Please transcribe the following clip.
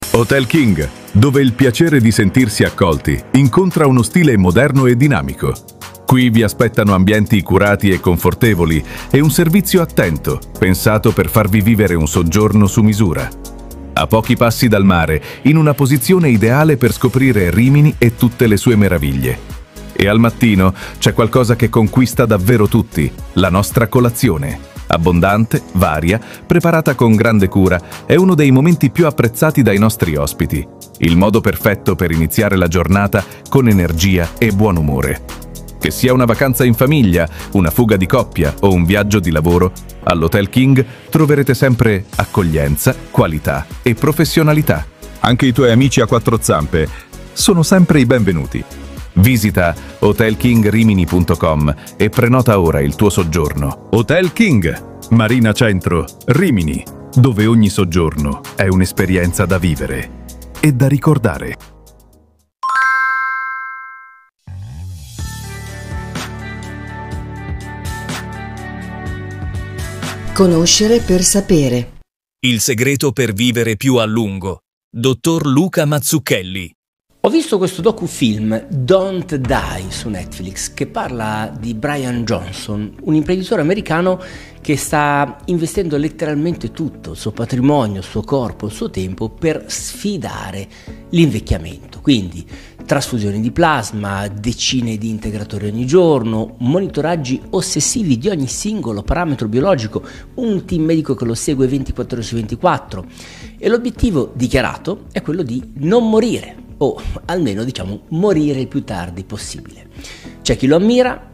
Hotel King, dove il piacere di sentirsi accolti incontra uno stile moderno e dinamico. Qui vi aspettano ambienti curati e confortevoli e un servizio attento, pensato per farvi vivere un soggiorno su misura. A pochi passi dal mare, in una posizione ideale per scoprire Rimini e tutte le sue meraviglie. E al mattino c'è qualcosa che conquista davvero tutti, la nostra colazione. Abbondante, varia, preparata con grande cura, è uno dei momenti più apprezzati dai nostri ospiti. Il modo perfetto per iniziare la giornata con energia e buon umore. Che sia una vacanza in famiglia, una fuga di coppia o un viaggio di lavoro, all'Hotel King troverete sempre accoglienza, qualità e professionalità. Anche i tuoi amici a quattro zampe sono sempre i benvenuti. Visita hotelkingrimini.com e prenota ora il tuo soggiorno. Hotel King, Marina Centro, Rimini, dove ogni soggiorno è un'esperienza da vivere e da ricordare. Conoscere per sapere. Il segreto per vivere più a lungo. Dottor Luca Mazzucchelli. Ho visto questo docufilm Don't Die su Netflix che parla di Brian Johnson, un imprenditore americano che sta investendo letteralmente tutto, il suo patrimonio, il suo corpo, il suo tempo per sfidare l'invecchiamento. Quindi trasfusioni di plasma, decine di integratori ogni giorno, monitoraggi ossessivi di ogni singolo parametro biologico, un team medico che lo segue 24 ore su 24 e l'obiettivo dichiarato è quello di non morire o almeno morire il più tardi possibile. C'è chi lo ammira,